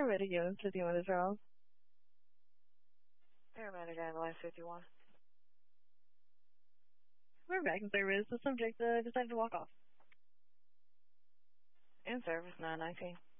Paramedic units 51 is wrong. Paramedic ambulance 51. We're back in service. The subject decided to walk off. In service 919.